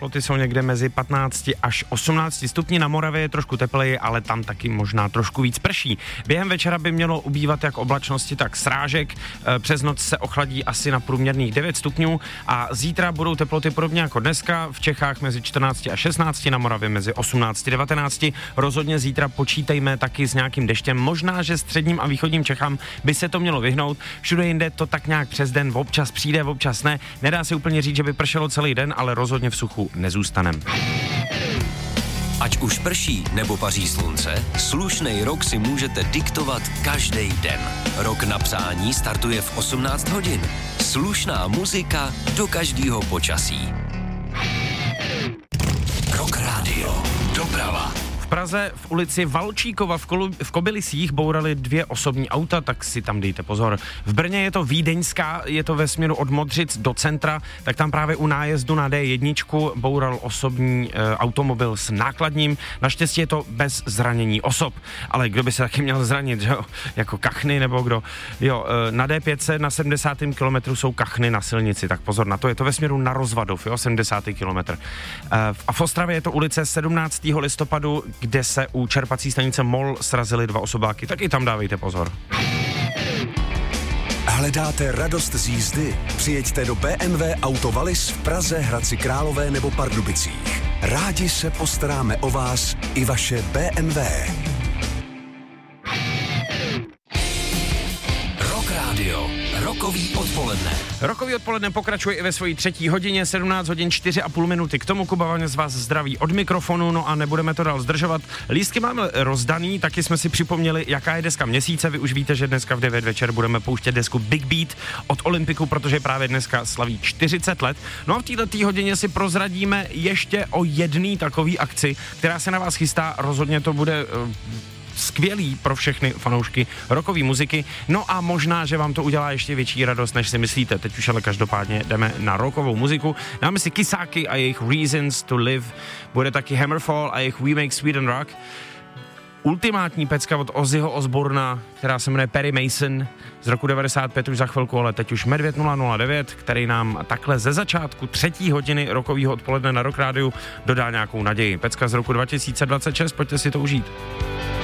teploty jsou někde mezi 15 až 18 stupni, na Moravě je trošku tepleji, ale tam taky možná trošku víc prší. Během večera by mělo ubývat jak oblačnosti, tak srážek. Přes noc se ochladí asi na průměrných 9 stupňů a zítra budou teploty podobně jako dneska, v Čechách mezi 14 a 16, na Moravě mezi 18 a 19. Rozhodně zítra počítejme taky s nějakým deštěm, možná, že středním a východním Čechám by se to mělo vyhnout. Všude jinde to tak nějak přes den občas přijde, občas ne. Nedá se úplně říct, že by pršelo celý den, ale rozhodně v suchu nezůstanem. Ať už prší nebo paří slunce, slušnej rok si můžete diktovat každý den. Rok na přání startuje v 18 hodin. Slušná muzika do každého počasí. Rock Radio. Doprava. V Praze v ulici Valčíkova v Kobylisích bourali 2 osobní auta, tak si tam dejte pozor. V Brně je to vídeňská, je to ve směru od Modřic do centra, tak tam právě u nájezdu na D1 boural osobní automobil s nákladním. Naštěstí je to bez zranění osob, ale kdo by se taky měl zranit, že jo? Jako kachny nebo kdo? Jo, na D5 na 70. kilometru jsou kachny na silnici, tak pozor na to, je to ve směru na Rozvadov, jo, 70. kilometr. A v Ostravě je to ulice 17. listopadu, kde se u čerpací stanice MOL srazily 2 osobáky, tak i tam dávejte pozor. Hledáte radost z jízdy? Přijeďte do BMW Auto Wallis v Praze, Hradci Králové nebo Pardubicích. Rádi se postaráme o vás i vaše BMW. Rock Radio. Rokový odpoledne. Rokový odpoledne pokračuje i ve svojí 3. hodině, 17 hodin 4,5 minuty. K tomu Kuba Vaňa z vás zdraví od mikrofonu, no a nebudeme to dál zdržovat. Lístky máme rozdaný, taky jsme si připomněli, jaká je deska měsíce. Vy už víte, že dneska v 9 večer budeme pouštět desku Big Beat od Olympiku, protože právě dneska slaví 40 let. No a v této hodině si prozradíme ještě o jedné takové akci, která se na vás chystá. Rozhodně to bude skvělý pro všechny fanoušky rockové muziky, no a možná, že vám to udělá ještě větší radost, než si myslíte. Teď už ale každopádně jdeme na rockovou muziku. Dáme si Kisáky a jejich Reasons to Live, bude taky Hammerfall a jejich We Make Sweden Rock. Ultimátní pecka od Ozzyho Osbourna, která se jmenuje Perry Mason, z roku 95 už za chvilku, ale teď už Medvěd 009, který nám takhle ze začátku 3. hodiny rockového odpoledne na Rock Rádiu dodá nějakou naději. Pecka z roku 2026, pojďte si to užít.